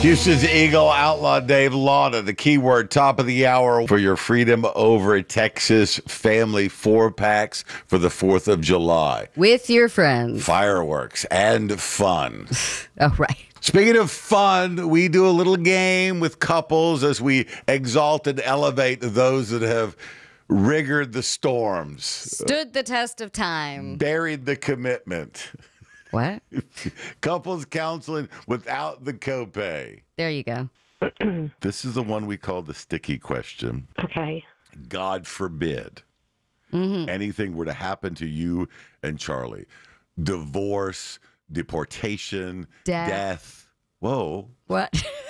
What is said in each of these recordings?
Houston's Eagle, Outlaw Dave Lawton, the keyword top of the hour for your Freedom Over Texas family 4-packs for the 4th of July. With your friends. Fireworks and fun. Oh, right. Speaking of fun, we do a little game with couples as we exalt and elevate those that have rigored the storms. Stood the test of time. Buried the commitment. What? Couples counseling without the copay. There you go. This is the one we call the sticky question. Okay. God forbid anything were to happen to you and Charlie. Divorce, deportation, death. Whoa. What?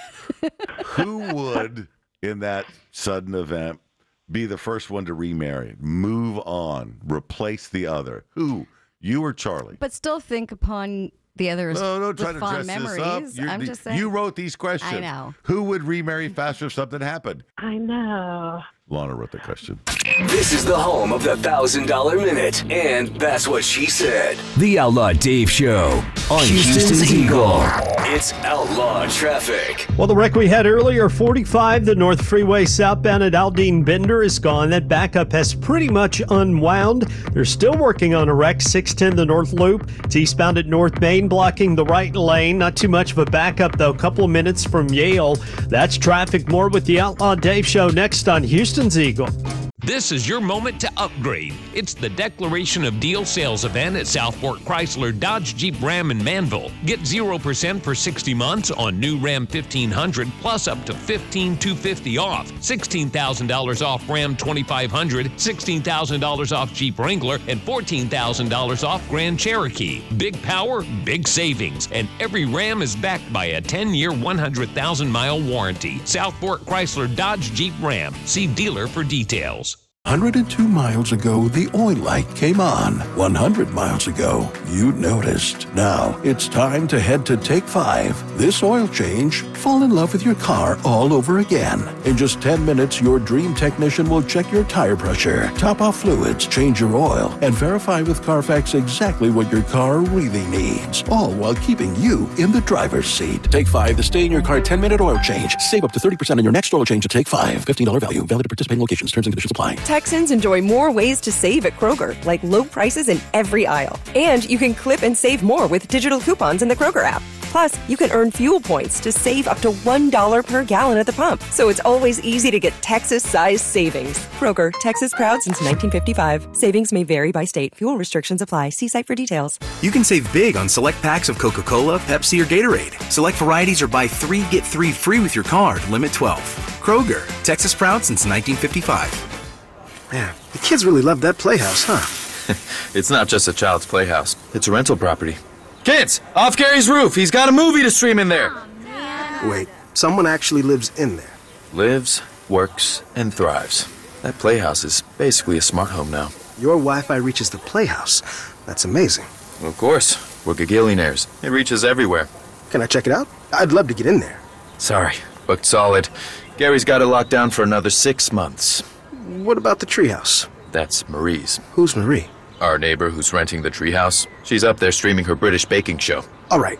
Who would, in that sudden event, be the first one to remarry, move on, replace the other? Who? You or Charlie? But still think upon the others with try to fond dress memories. this up. I'm just saying. You wrote these questions. I know. Who would remarry faster if something happened? I know. Lana wrote the question. This is the home of the $1,000 Minute, and that's what she said. The Outlaw Dave Show on Houston's Eagle. It's Outlaw Traffic. Well, the wreck we had earlier, 45, the North Freeway southbound at Aldine Bender is gone. That backup has pretty much unwound. They're still working on a wreck, 610 the North Loop. It's eastbound at North Main, blocking the right lane. Not too much of a backup, though. A couple of minutes from Yale. That's traffic. More with the Outlaw Dave Show next on Houston's Eagle. This is your moment to upgrade. It's the Declaration of Deal sales event at Southport Chrysler Dodge Jeep Ram in Manville. Get 0% for 60 months on new Ram 1500 plus up to $15,250 off. $16,000 off Ram 2500, $16,000 off Jeep Wrangler, and $14,000 off Grand Cherokee. Big power, big savings, and every Ram is backed by a 10-year, 100,000-mile warranty. Southport Chrysler Dodge Jeep Ram. See dealer for details. 102 miles ago, the oil light came on. 100 miles ago, you noticed. Now, it's time to head to Take 5. This oil change, fall in love with your car all over again. In just 10 minutes, your dream technician will check your tire pressure, top off fluids, change your oil, and verify with Carfax exactly what your car really needs. All while keeping you in the driver's seat. Take 5, the stay-in-your-car 10-minute oil change. Save up to 30% on your next oil change at Take 5. $15 value. Valid at participating locations. Terms and conditions apply. Texans enjoy more ways to save at Kroger, like low prices in every aisle. And you can clip and save more with digital coupons in the Kroger app. Plus, you can earn fuel points to save up to $1 per gallon at the pump. So it's always easy to get Texas-sized savings. Kroger, Texas proud since 1955. Savings may vary by state. Fuel restrictions apply. See site for details. You can save big on select packs of Coca-Cola, Pepsi, or Gatorade. Select varieties or buy 3, get 3 free with your card. Limit 12. Kroger, Texas proud since 1955. Man, the kids really love that playhouse, huh? It's not just a child's playhouse. It's a rental property. Kids, off Gary's roof. He's got a movie to stream in there. Wait, someone actually lives in there? Lives, works, and thrives. That playhouse is basically a smart home now. Your Wi-Fi reaches the playhouse. That's amazing. Well, of course. We're gagillionaires. It reaches everywhere. Can I check it out? I'd love to get in there. Sorry, booked solid. Gary's got it locked down for another 6 months. What about the treehouse? That's Marie's. Who's Marie? Our neighbor who's renting the treehouse. She's up there streaming her British baking show. All right.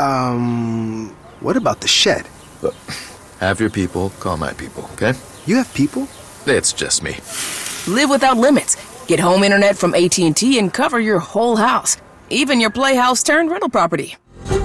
What about the shed? Look, have your people call my people, okay? You have people? It's just me. Live without limits. Get home internet from AT&T and cover your whole house. Even your playhouse turned rental property.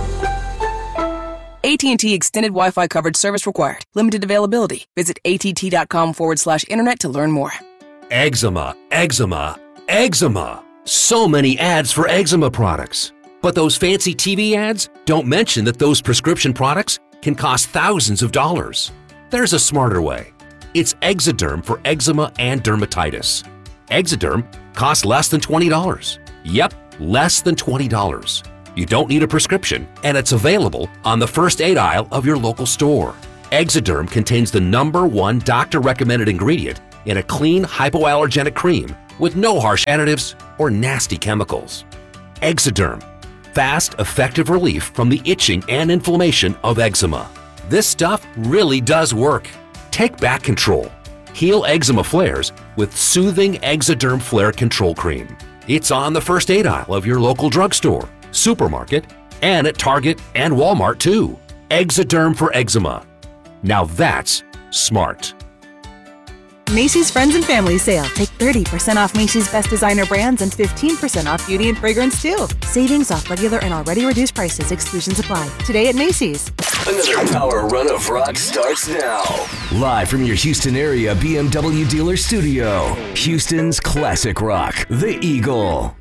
AT&T Extended Wi-Fi coverage service required. Limited availability. Visit att.com/internet to learn more. Eczema, eczema, eczema. So many ads for eczema products. But those fancy TV ads don't mention that those prescription products can cost thousands of dollars. There's a smarter way. It's Exoderm for eczema and dermatitis. Exoderm costs less than $20. Yep, less than $20. You don't need a prescription, and it's available on the first aid aisle of your local store. Exoderm contains the #1 doctor-recommended ingredient in a clean, hypoallergenic cream with no harsh additives or nasty chemicals. Exoderm, fast, effective relief from the itching and inflammation of eczema. This stuff really does work. Take back control. Heal eczema flares with soothing Exoderm Flare Control Cream. It's on the first aid aisle of your local drugstore, supermarket, and at Target and Walmart too. Exoderm for eczema. Now that's smart. Macy's Friends and Family Sale. Take 30% off Macy's best designer brands and 15% off beauty and fragrance too. Savings off regular and already reduced prices. Exclusions apply. Today at Macy's. Another power run of rock starts now. Live from your Houston area BMW dealer studio. Houston's classic rock, The Eagle.